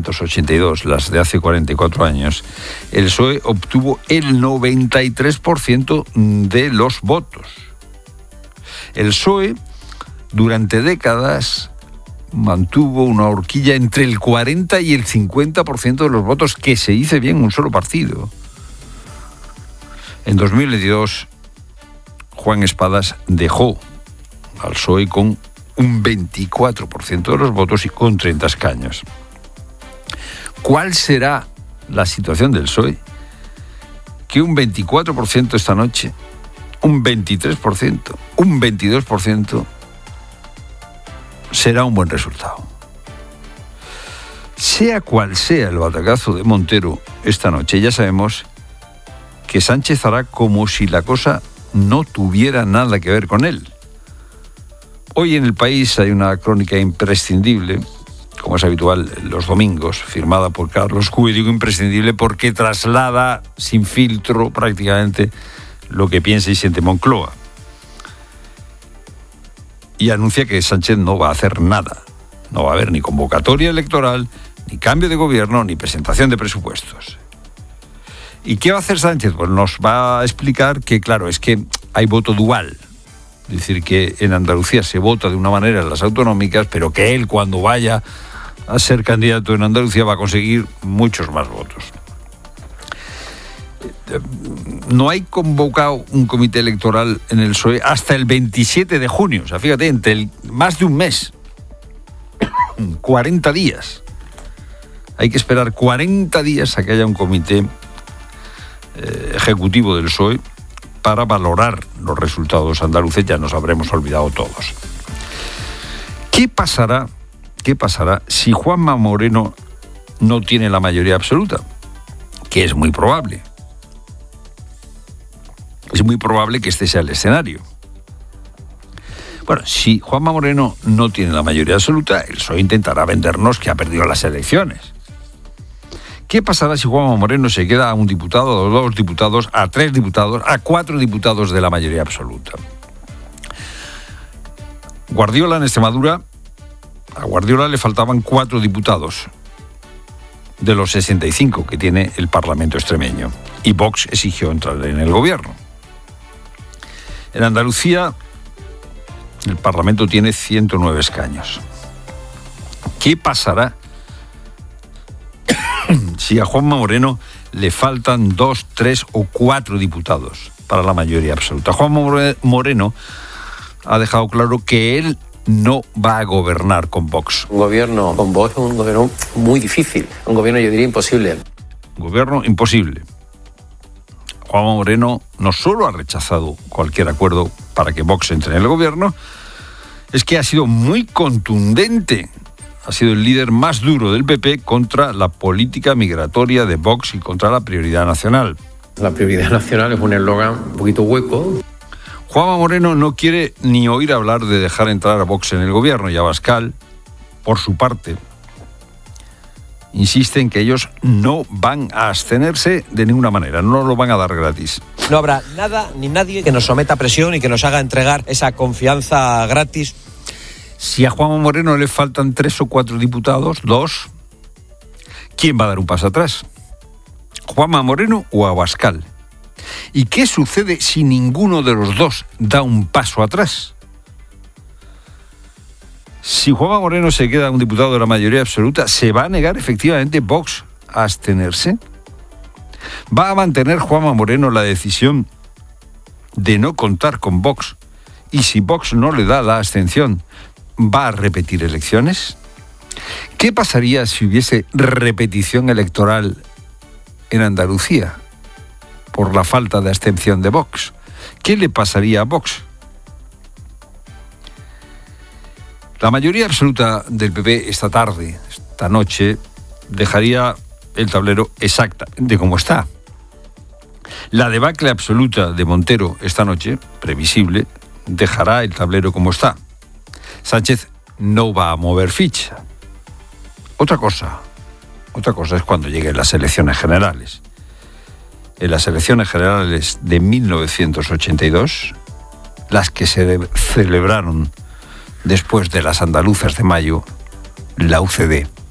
1982, las de hace 44 años, el PSOE obtuvo el 93% de los votos. El PSOE, durante décadas, mantuvo una horquilla entre el 40 y el 50% de los votos, que se dice bien un solo partido. En 2022, Juan Espadas dejó al PSOE con un 24% de los votos y con 30 escaños. ¿Cuál será la situación del PSOE? Que un 24% esta noche, un 23%, un 22% será un buen resultado. Sea cual sea el batacazo de Montero esta noche, ya sabemos que Sánchez hará como si la cosa no tuviera nada que ver con él. Hoy en El País hay una crónica imprescindible, como es habitual los domingos, firmada por Carlos Cue. Digo imprescindible porque traslada sin filtro prácticamente lo que piensa y siente Moncloa. Y anuncia que Sánchez no va a hacer nada. No va a haber ni convocatoria electoral, ni cambio de gobierno, ni presentación de presupuestos. ¿Y qué va a hacer Sánchez? Pues nos va a explicar que, claro, es que hay voto dual. Es decir, que en Andalucía se vota de una manera en las autonómicas, pero que él, cuando vaya a ser candidato en Andalucía, va a conseguir muchos más votos. No hay convocado un comité electoral en el PSOE hasta el 27 de junio. O sea, fíjate, más de un mes. 40 días. Hay que esperar 40 días a que haya un comité ejecutivo del PSOE para valorar los resultados andaluces. Ya nos habremos olvidado todos. ¿Qué pasará si Juanma Moreno no tiene la mayoría absoluta? Que es muy probable. Es muy probable que este sea el escenario. Bueno, si Juanma Moreno no tiene la mayoría absoluta, el PSOE intentará vendernos que ha perdido las elecciones. ¿Qué pasará si Juanma Moreno se queda a un diputado, a 2 diputados, a 3 diputados, a 4 diputados de la mayoría absoluta? Guardiola en Extremadura, a Guardiola le faltaban 4 diputados de los 65 que tiene el Parlamento extremeño, y Vox exigió entrar en el gobierno. En Andalucía, el Parlamento tiene 109 escaños. ¿Qué pasará si a Juanma Moreno le faltan 2, 3 o 4 diputados para la mayoría absoluta? Juanma Moreno ha dejado claro que él no va a gobernar con Vox. Un gobierno con Vox es un gobierno muy difícil, un gobierno, yo diría, imposible. Un gobierno imposible. Juanma Moreno no solo ha rechazado cualquier acuerdo para que Vox entre en el gobierno, es que ha sido muy contundente. Ha sido el líder más duro del PP contra la política migratoria de Vox y contra la prioridad nacional. La prioridad nacional es un eslogan un poquito hueco. Juanma Moreno no quiere ni oír hablar de dejar entrar a Vox en el gobierno, y Abascal, por su parte, insiste en que ellos no van a abstenerse de ninguna manera, no lo van a dar gratis. No habrá nada ni nadie que nos someta a presión y que nos haga entregar esa confianza gratis. Si a Juanma Moreno le faltan 3 o 4 diputados, 2, ¿quién va a dar un paso atrás? ¿Juanma Moreno o Abascal? ¿Y qué sucede si ninguno de los dos da un paso atrás? Si Juanma Moreno se queda un diputado de la mayoría absoluta, ¿se va a negar efectivamente Vox a abstenerse? ¿Va a mantener Juanma Moreno la decisión de no contar con Vox? Y si Vox no le da la abstención, ¿va a repetir elecciones? ¿Qué pasaría si hubiese repetición electoral en Andalucía por la falta de abstención de Vox? ¿Qué le pasaría a Vox? La mayoría absoluta del PP esta noche, dejaría el tablero exactamente como está. La debacle absoluta de Montero esta noche, previsible, dejará el tablero como está. Sánchez no va a mover ficha. Otra cosa es cuando lleguen las elecciones generales. En las elecciones generales de 1982, las que se celebraron después de las andaluzas de mayo, la UCD